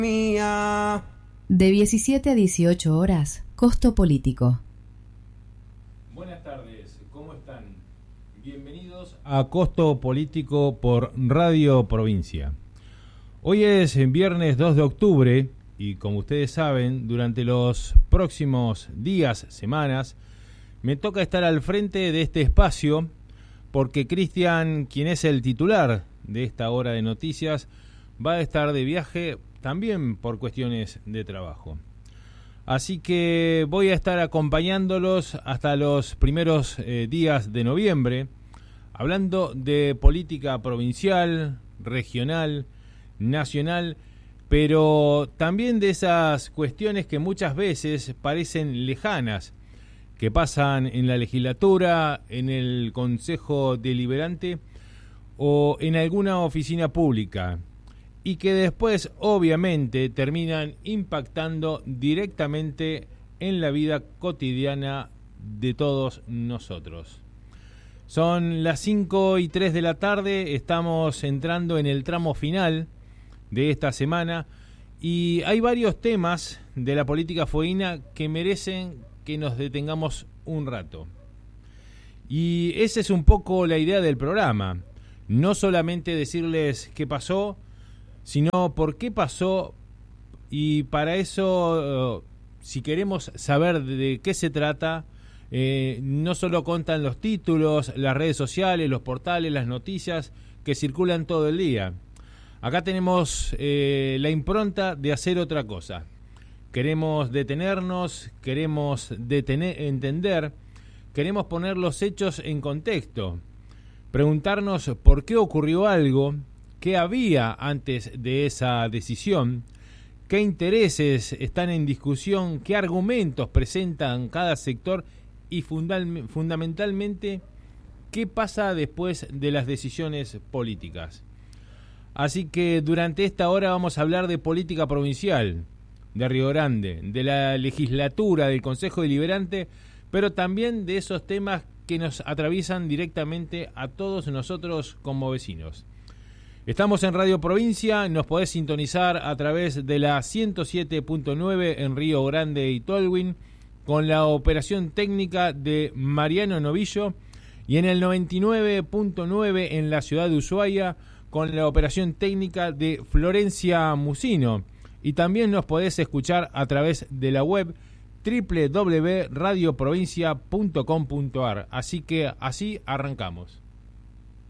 Mía. De 17 a 18 horas, Costo Político. Buenas tardes, ¿cómo están? Bienvenidos a Costo Político por Radio Provincia. Hoy es viernes 2 de octubre y como ustedes saben, durante los próximos días, semanas, me toca estar al frente de este espacio porque Cristian, quien es el titular de esta hora de noticias, va a estar de viaje también por cuestiones de trabajo. Así que voy a estar acompañándolos hasta los primeros días de noviembre, hablando de política provincial, regional, nacional, pero también de esas cuestiones que muchas veces parecen lejanas, que pasan en la legislatura, en el Consejo Deliberante o en alguna oficina pública, y que después obviamente terminan impactando directamente en la vida cotidiana de todos nosotros. Son las 5:03 de la tarde, estamos entrando en el tramo final de esta semana y hay varios temas de la política fueguina que merecen que nos detengamos un rato. Y esa es un poco la idea del programa, no solamente decirles qué pasó, sino por qué pasó, y para eso, si queremos saber de qué se trata, no solo contan los títulos, las redes sociales, los portales, las noticias que circulan todo el día. Acá tenemos la impronta de hacer otra cosa. Queremos detenernos, queremos entender, queremos poner los hechos en contexto, preguntarnos por qué ocurrió algo, qué había antes de esa decisión, qué intereses están en discusión, qué argumentos presentan cada sector y fundamentalmente qué pasa después de las decisiones políticas. Así que durante esta hora vamos a hablar de política provincial de Río Grande, de la legislatura, del Consejo Deliberante, pero también de esos temas que nos atraviesan directamente a todos nosotros como vecinos. Estamos en Radio Provincia, nos podés sintonizar a través de la 107.9 en Río Grande y Tolwyn, con la operación técnica de Mariano Novillo, y en el 99.9 en la ciudad de Ushuaia, con la operación técnica de Florencia Musino. Y también nos podés escuchar a través de la web www.radioprovincia.com.ar. Así que así arrancamos.